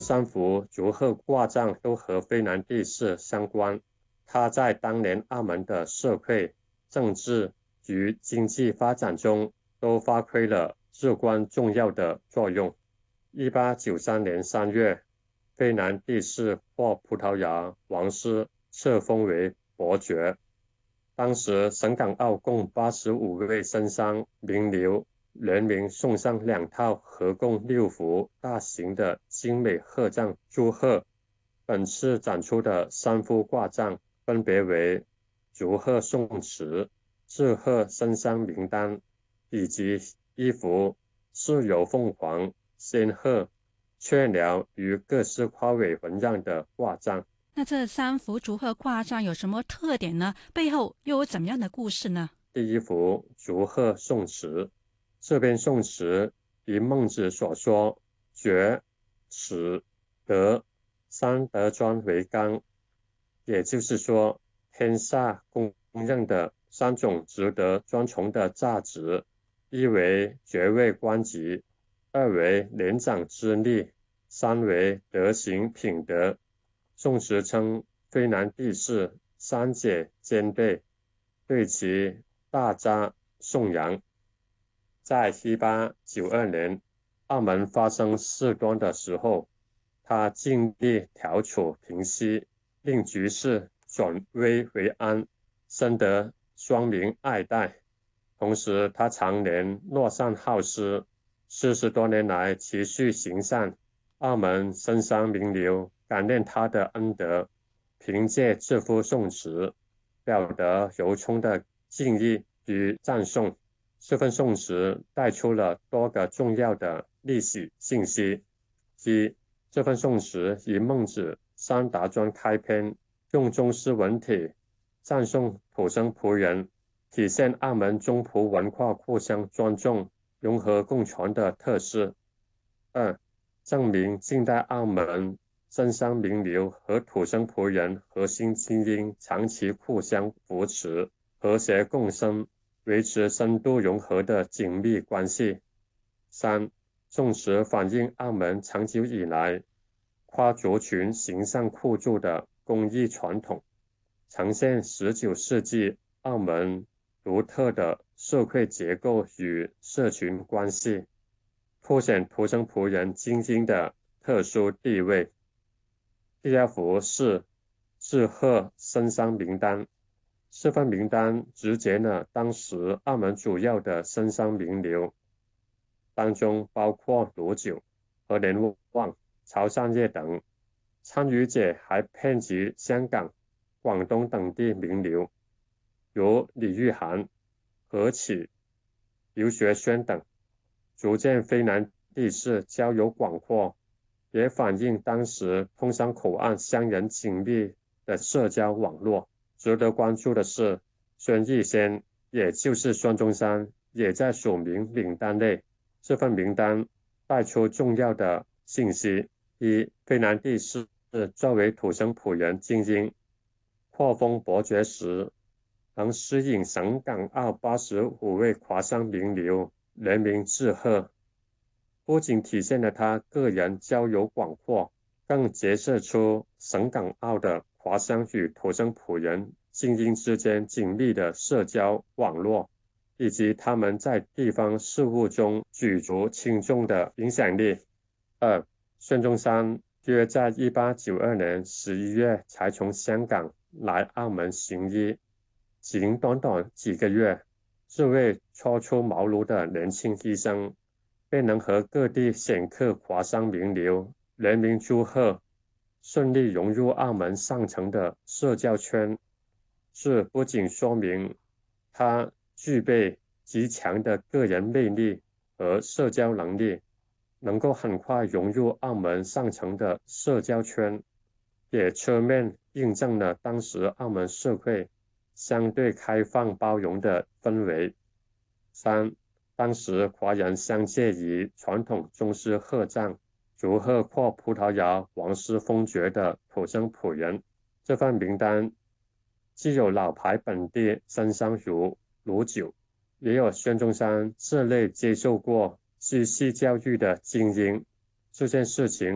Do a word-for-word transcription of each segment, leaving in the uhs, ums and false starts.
三幅竹鹤卦象都和非南地势相关。它在当年澳门的社会、政治与经济发展中都发挥了至关重要的作用。一八九三年三月，非南地势获葡萄牙王室册封为伯爵。当时省港澳共八十五位绅商名流联名送上两套合共六幅大型的精美鹤象祝贺。本次展出的三幅挂像分别为祝贺宋词、致贺绅商名单，以及一幅似有凤凰、仙鹤、雀鸟与各式花卉纹样的挂像。 那这三幅竹鹤卦象有什么特点呢？背后又有怎么样的故事呢？ 第一幅祝贺宋词，这篇宋词以孟子所说“决、始、得三德专为纲”，也就是说，天下公认的三种值得尊崇的价值：一为爵位官级，二为年长之力，三为德行品德。宋时称非南地势三姐兼备，对其大加颂扬。在一八九二年，澳门发生事端的时候，他尽力调处平息，令局势转危为安，深得乡民爱戴。同时，他常年乐善好施，四十多年来持续行善。澳门绅商名流感念他的恩德，凭借这幅宋词，表达由衷的敬意与赞颂。这份宋词带出了多个重要的历史信息。一，这份宋词以孟子三达专开篇，用中式文体赞颂土生葡人，体现澳门中葡文化互相尊重、融合共存的特色。二，证明近代澳门绅商名流和土生葡人核心精英长期互相扶持、和谐共生，维持深度融合的紧密关系。三，宋词反映澳门长久以来跨族群行善互助的公益传统，呈现十九世纪澳门独特的社会结构与社群关系，凸显土生葡人精英的特殊地位。第二幅是致贺绅商名单，这份名单直接了当时澳门主要的绅商名流，当中包括卢九、何连旺、曹善业等。参与者还遍及香港、广东等地名流，如李玉涵、何启、刘学轩等。逐渐非南地势交友广阔，也反映当时通商口岸相连紧密的社交网络。值得关注的是，孙逸仙，也就是孙中山，也在署名名单内。这份名单带出重要的信息：一，非南地势作为土生葡人精英，获封伯爵时，能吸引省港澳八十五位华商名流联名致贺，不仅体现了他个人交友广阔，更折射出省港澳的华商与土生葡人精英之间紧密的社交网络，以及他们在地方事务中举足轻重的影响力。二，孙中山约在一八九二年十一月才从香港来澳门行医，仅短短几个月，这位初出茅庐的年轻医生便能和各地显赫华商名流联名祝贺，顺利融入澳门上层的社交圈。这不仅说明他具备极强的个人魅力和社交能力，能够很快融入澳门上层的社交圈，也侧面印证了当时澳门社会相对开放包容的氛围。三，当时华人相介于传统中式贺赞，祝贺获葡萄牙王室封爵的土生葡人。这份名单既有老牌本地绅商如卢九，也有孙中山这类接受过知识教育的精英。这件事情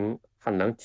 很能